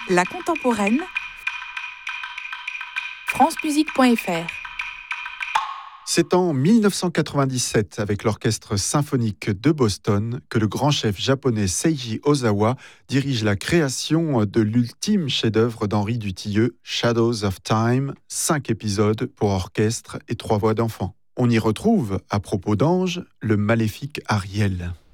La contemporaine, francemusique.fr. C'est en 1997, avec l'Orchestre symphonique de Boston, que le grand chef japonais Seiji Ozawa dirige la création de l'ultime chef-d'œuvre d'Henri Dutilleux, Shadows of Time, 5 épisodes pour orchestre et 3 voix d'enfants. On y retrouve, à propos d'anges, le maléfique Ariel.